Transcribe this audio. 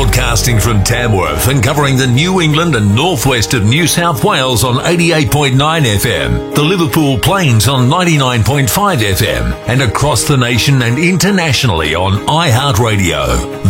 Broadcasting from Tamworth and covering the New England and northwest of New South Wales on 88.9 FM, the Liverpool Plains on 99.5 FM, and across the nation and internationally on iHeartRadio.